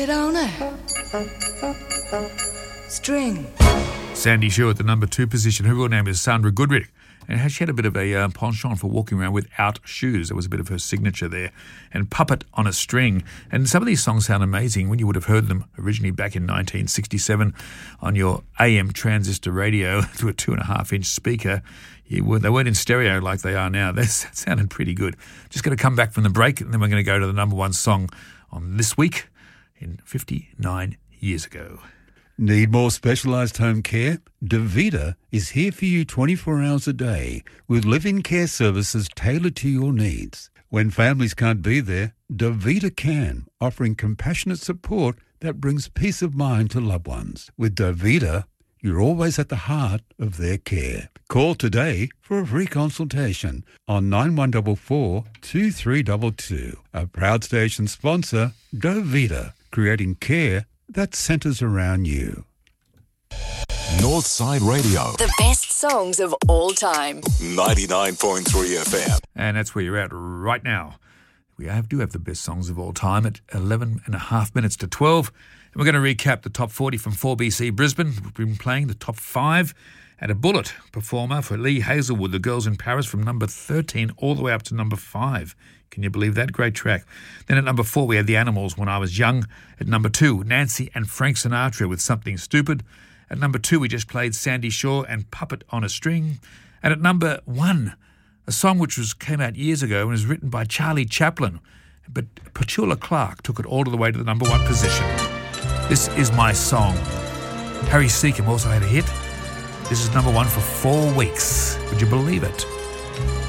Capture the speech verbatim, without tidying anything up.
on a string. Sandy Shaw at the number two position. Her real name is Sandra Goodrich. And she had a bit of a uh, penchant for walking around without shoes. That was a bit of her signature there. And Puppet on a String. And some of these songs sound amazing when you would have heard them originally back in nineteen sixty-seven on your A M transistor radio through a two and a half inch speaker. You were, they weren't in stereo like they are now. They sounded pretty good. Just going to come back from the break, and then we're going to go to the number one song on This Week in fifty-nine years ago. Need more specialised home care? Davita is here for you twenty-four hours a day with live-in care services tailored to your needs. When families can't be there, Davita can, offering compassionate support that brings peace of mind to loved ones. With Davita, you're always at the heart of their care. Call today for a free consultation on nine one four four, two three two two. A proud station sponsor, Davita, creating care that centres around you. Northside Radio. The best songs of all time. ninety-nine point three F M. And that's where you're at right now. We have, do have the best songs of all time at eleven and a half minutes to twelve. And we're going to recap the top forty from four B C Brisbane. We've been playing the top five. And a bullet performer for Lee Hazelwood, The Girls in Paris, from number thirteen all the way up to number five. Can you believe that? Great track. Then at number four, we had The Animals, When I Was Young. At number two, Nancy and Frank Sinatra with Something Stupid. At number two, we just played Sandy Shaw and Puppet on a String. And at number one, a song which was came out years ago and was written by Charlie Chaplin. But Petula Clark took it all the way to the number one position. This Is My Song. Harry Seacombe also had a hit. This is number one for four weeks. Would you believe it?